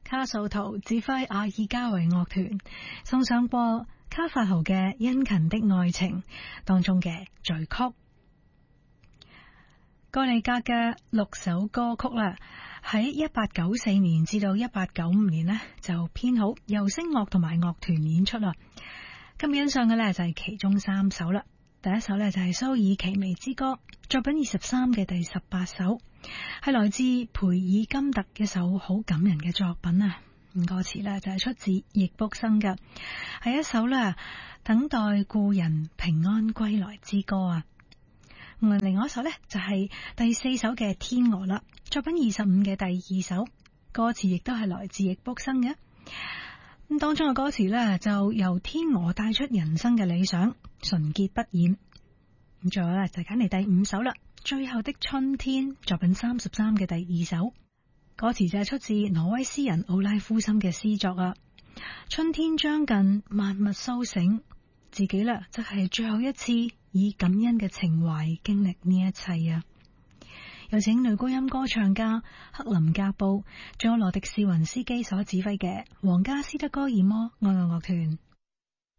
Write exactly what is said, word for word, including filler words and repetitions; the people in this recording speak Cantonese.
卡素圖指揮阿爾加維樂團送上過卡法豪嘅《殷勤的愛情》當中嘅序曲。蓋利格嘅六首歌曲啦，喺一八九四年至到一八九五年呢，就編好由聲樂同埋樂團演出啦。今日欣賞嘅呢，就係其中三首啦。第一首呢，就係蘇爾奇微之歌，作品二十三嘅第十八首，係來自培爾金特一首好感人嘅作品啊。歌詞呢，就係出自易卜生嘅，係一首呢等待故人平安歸來之歌啊。另外一首呢，就係第四首嘅天鵝啦，作品二十五嘅第二首，歌詞亦都係來自易卜生嘅。咁當中嘅歌詞呢，就由天鵝帶出人生嘅理想，純潔不染。咁最後呢，就揀嚟第五首啦，最後的春天，作品三十三嘅第二首，歌詞就係出自挪威詩人奧拉夫森嘅詩作啊。春天將近，萬物蘇醒，自己啦則係最後一次以感恩嘅情懷經歷呢一切啊。有請女高音歌唱家克林格布，仲有羅迪士雲斯基所指揮嘅皇家斯德哥爾摩愛樂樂團